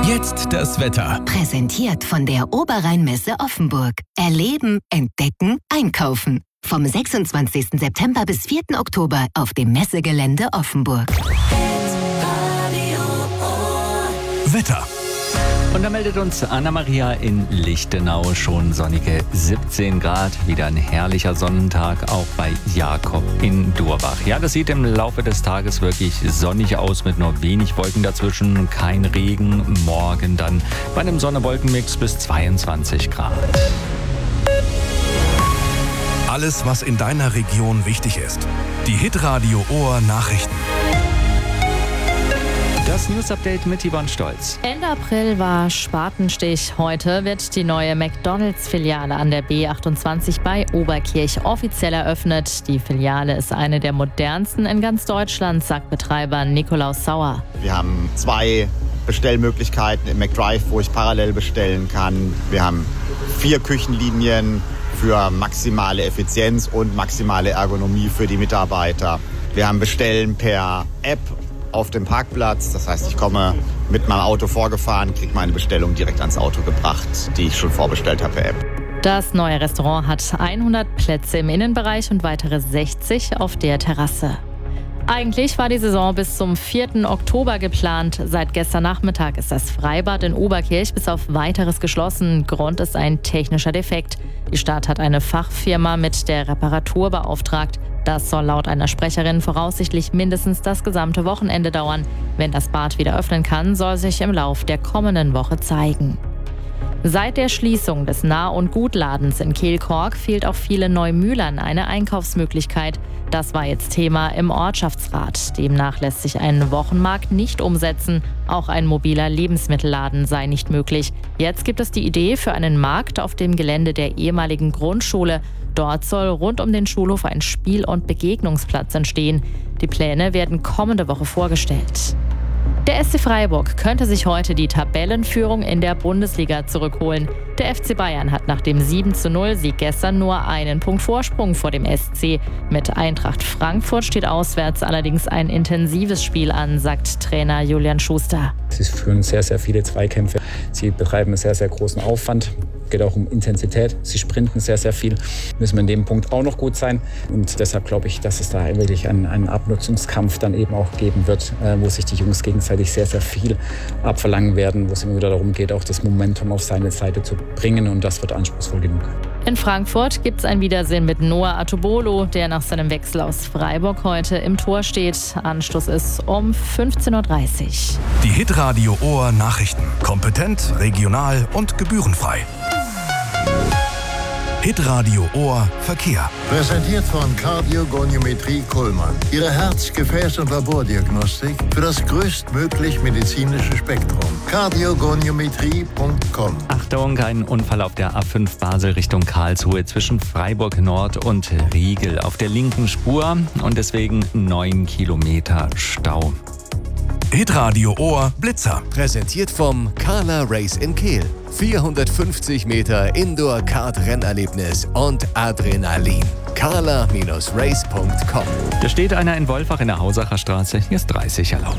Jetzt das Wetter. Präsentiert von der Oberrheinmesse Offenburg. Erleben, entdecken, einkaufen. Vom 26. September bis 4. Oktober auf dem Messegelände Offenburg. Wetter. Und da meldet uns Anna-Maria in Lichtenau schon sonnige 17 Grad. Wieder ein herrlicher Sonnentag, auch bei Jakob in Durbach. Ja, das sieht im Laufe des Tages wirklich sonnig aus mit nur wenig Wolken dazwischen. Kein Regen. Morgen dann bei einem Sonne-Wolken-Mix bis 22 Grad. Alles, was in deiner Region wichtig ist. Die Hitradio Ohr Nachrichten. Das News-Update mit Yvonne Stolz. Ende April war Spatenstich. Heute wird die neue McDonalds-Filiale an der B28 bei Oberkirch offiziell eröffnet. Die Filiale ist eine der modernsten in ganz Deutschland, sagt Betreiber Nikolaus Sauer. Wir haben 2 Bestellmöglichkeiten im McDrive, wo ich parallel bestellen kann. Wir haben 4 Küchenlinien für maximale Effizienz und maximale Ergonomie für die Mitarbeiter. Wir haben Bestellen per App auf dem Parkplatz. Das heißt, ich komme mit meinem Auto vorgefahren, kriege meine Bestellung direkt ans Auto gebracht, die ich schon vorbestellt habe per App. Das neue Restaurant hat 100 Plätze im Innenbereich und weitere 60 auf der Terrasse. Eigentlich war die Saison bis zum 4. Oktober geplant. Seit gestern Nachmittag ist das Freibad in Oberkirch bis auf Weiteres geschlossen. Grund ist ein technischer Defekt. Die Stadt hat eine Fachfirma mit der Reparatur beauftragt. Das soll laut einer Sprecherin voraussichtlich mindestens das gesamte Wochenende dauern. Wenn das Bad wieder öffnen kann, soll sich im Lauf der kommenden Woche zeigen. Seit der Schließung des Nah- und Gutladens in Kehlkork fehlt auch vielen Neumühlern eine Einkaufsmöglichkeit. Das war jetzt Thema im Ortschaftsrat. Demnach lässt sich ein Wochenmarkt nicht umsetzen. Auch ein mobiler Lebensmittelladen sei nicht möglich. Jetzt gibt es die Idee für einen Markt auf dem Gelände der ehemaligen Grundschule. Dort soll rund um den Schulhof ein Spiel- und Begegnungsplatz entstehen. Die Pläne werden kommende Woche vorgestellt. Der SC Freiburg könnte sich heute die Tabellenführung in der Bundesliga zurückholen. Der FC Bayern hat nach dem 7:0-Sieg gestern nur einen Punkt Vorsprung vor dem SC. Mit Eintracht Frankfurt steht auswärts allerdings ein intensives Spiel an, sagt Trainer Julian Schuster. Sie führen sehr, sehr viele Zweikämpfe. Sie betreiben einen sehr, sehr großen Aufwand. Es geht auch um Intensität. Sie sprinten sehr, sehr viel. Müssen wir in dem Punkt auch noch gut sein. Und deshalb glaube ich, dass es da wirklich einen Abnutzungskampf dann eben auch geben wird, wo sich die Jungs gegenseitig sehr, sehr viel abverlangen werden, wo es immer wieder darum geht, auch das Momentum auf seine Seite zu bringen. Und das wird anspruchsvoll genug. In Frankfurt gibt es ein Wiedersehen mit Noah Atubolo, der nach seinem Wechsel aus Freiburg heute im Tor steht. Anstoß ist um 15:30 Uhr. Die Hitradio Ohr Nachrichten. Kompetent, regional und gebührenfrei. Hitradio Ohr Verkehr. Präsentiert von Kardiogoniometrie Kuhlmann. Ihre Herz-, Gefäß- und Labordiagnostik für das größtmöglich medizinische Spektrum. Kardiogoniometrie.com. Achtung, ein Unfall auf der A5 Basel Richtung Karlsruhe zwischen Freiburg Nord und Riegel auf der linken Spur und deswegen 9 Kilometer Stau. Hitradio Ohr Blitzer. Präsentiert vom Carla Race in Kehl. 450 Meter Indoor-Kart-Rennerlebnis und Adrenalin. carla-race.com. Da steht einer in Wolfach in der Hausacher Straße. Hier ist 30 erlaubt.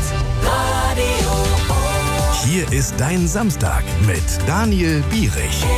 Hier ist dein Samstag mit Daniel Bierich.